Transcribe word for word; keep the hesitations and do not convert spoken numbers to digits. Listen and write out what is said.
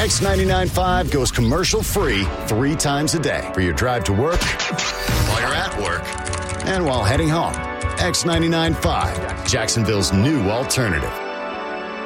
X ninety-nine point five goes commercial-free three times a day for your drive to work, while you're at work, and while heading home. X ninety-nine point five, Jacksonville's new alternative.